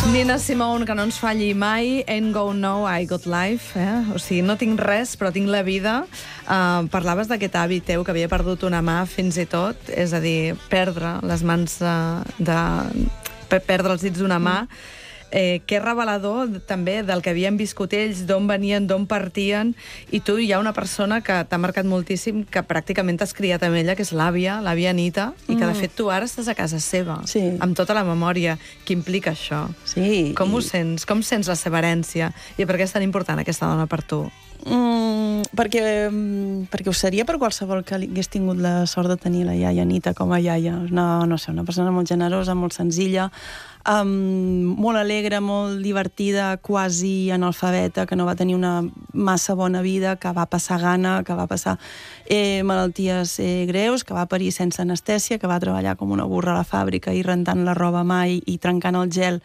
Nina Simone, que no ens falli mai. Ain't Go No, I Got Life. O sigui, no tinc res, però tinc la vida. Parlaves d'aquest hàbit teu, que havia perdut una mà fins i tot. És a dir, perdre les mans perdre els dits d'una mà. Que és revelador també del que havien viscut ells, d'on venien, d'on partien, i tu hi ha una persona que t'ha marcat moltíssim, que pràcticament t'has criat amb ella, que és l'àvia Anita, i que de fet tu ara estàs a casa seva, amb tota la memòria. Què implica això? Sí. Com ho sents? Com sents la seva herència? I per què és tan important aquesta dona per tu? Perquè ho seria per qualsevol que hagués tingut la sort de tenir la iaia Anita com a iaia. No sé, una persona molt generosa, molt senzilla, molt alegre, molt divertida, quasi analfabeta, que no va tenir una massa bona vida, que va passar gana, que va passar malalties greus, que va parir sense anestèsia, que va treballar com una burra a la fàbrica i rentant la roba mai i trencant el gel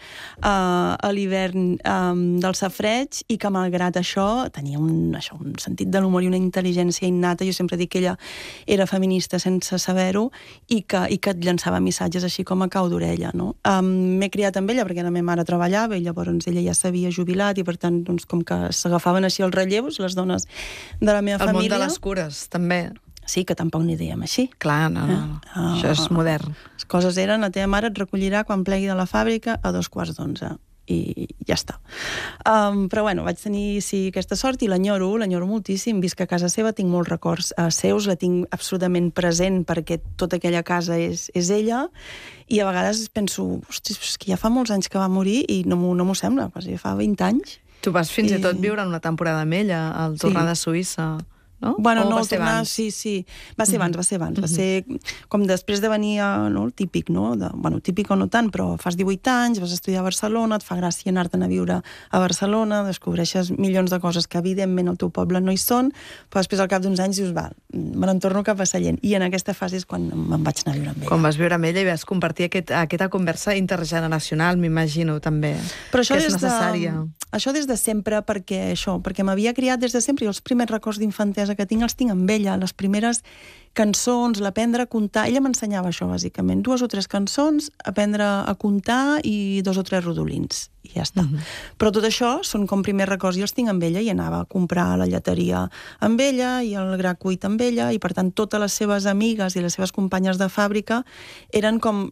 a l'hivern del safareig, i que malgrat això tenia un sentit de l'humor i una intel·ligència innata. Jo sempre dic que ella era feminista sense saber-ho i que et llançava missatges així com a cau d'orella, no? M'he criat amb ella perquè la meva mare treballava i llavors ella ja s'havia jubilat i per tant, doncs, com que s'agafaven així els relleus, les dones de la meva família. El món de les cures, també. Sí, que tampoc n'hi dèiem així. Clar, no. Això és modern. Les coses eren, la teva mare et recollirà quan plegui de la fàbrica a 11:15. I ja està. Però bueno, vaig tenir aquesta sort i l'enyoro moltíssim. Visc a casa seva, tinc molts records seus, la tinc absolutament present perquè tota aquella casa és ella, i a vegades penso, hosti, és que ja fa molts anys que va morir i no m'ho sembla, ja fa 20 anys. Tu vas fins i tot viure una temporada amb ella, al tornar de Suïssa. No? Bueno, no, tornar, sí. Va ser abans. Va ser com després de venir el típic, no? Bueno, típic o no tant, però fas 18 anys, vas estudiar a Barcelona, et fa gràcia anar-te'n a viure a Barcelona, descobreixes milions de coses que evidentment al teu poble no hi són, però després al cap d'uns anys dius, me n'en torno cap a Sallent. I en aquesta fase és quan me'n vaig anar a viure amb ella. Quan vas viure amb ella i vas compartir aquesta conversa intergeneracional, m'imagino, també, però això que és necessària. Això des de sempre, perquè m'havia criat des de sempre, i els primers records d'infantesa que tinc els tinc amb ella, les primeres cançons, l'aprendre a comptar. Ella m'ensenyava això, bàsicament. 2 o 3 cançons, aprendre a comptar i 2 o 3 rodolins. I ja està. Però tot això són com primers records. Jo els tinc amb ella i anava a comprar a la lleteria amb ella i al gra cuit amb ella, i per tant totes les seves amigues i les seves companyes de fàbrica eren com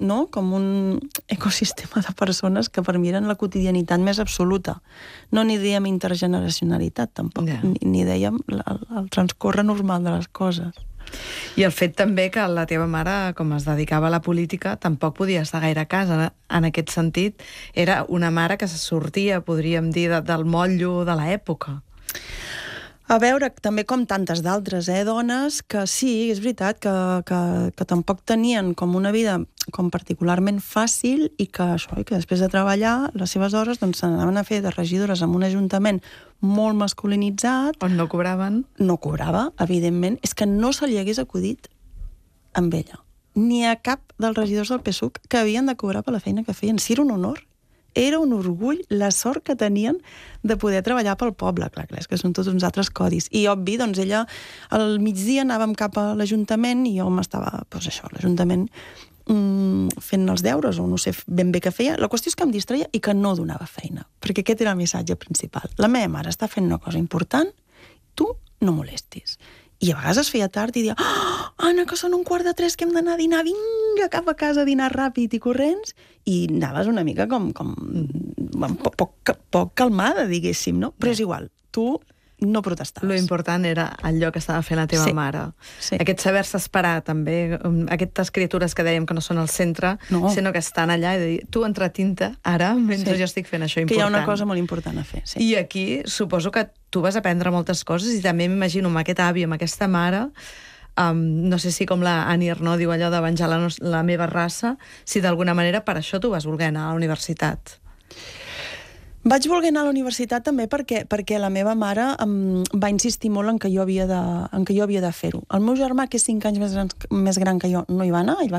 un ecosistema de persones que per mi eren la quotidianitat més absoluta. No n'hi dèiem intergeneracionalitat, tampoc. Ni dèiem el transcorre normal de les coses. I el fet també que la teva mare, com es dedicava a la política, tampoc podia estar gaire a casa. En aquest sentit, era una mare que se sortia, podríem dir, del motllo de l'època. A veure, també com tantes d'altres, dones que sí, és veritat, que tampoc tenien com una vida com particularment fàcil i que després de treballar les seves hores doncs s'anaven a fer de regidores en un ajuntament molt masculinitzat. On no cobraven? No cobrava, evidentment. És que no se li hagués acudit amb ella. Ni a cap dels regidors del PSUC que havien de cobrar per la feina que feien. Sí, era un honor. Era un orgull la sort que tenien de poder treballar pel poble. Clar, és que són tots uns altres codis. I obvi, doncs ella al migdia anàvem cap a l'Ajuntament i jo m'estava, doncs això, a l'Ajuntament fent els deures, o no sé ben bé què feia. La qüestió és que em distreia i que no donava feina, perquè aquest era el missatge principal. La meva mare està fent una cosa important, tu no molestis. I a vegades es feia tard i dia, Anna, que són 2:45 que hem d'anar a dinar, vinga, cap a casa a dinar ràpid i corrents, i anaves una mica com poc calmada, diguéssim, no? Però és igual, tu no protestaves. Lo important era allò que estava fent la teva mare. Sí. Aquest saber-se esperar, també, aquestes criatures que dèiem que no són al centre, sinó que estan allà i dir, tu entretinta ara, mentre jo estic fent això important. Que hi ha una cosa molt important a fer, sí. I aquí suposo que tu vas aprendre moltes coses i també m'imagino amb aquest avi, amb aquesta mare, no sé si com la Annie Ernaux diu allò de venjar la meva raça, si d'alguna manera per això tu vas voler anar a la universitat. Vaig voler anar a la universitat també perquè la meva mare va insistir molt en que jo havia de fer-ho. El meu germà, que és 5 anys més gran que jo, no hi va anar, ell va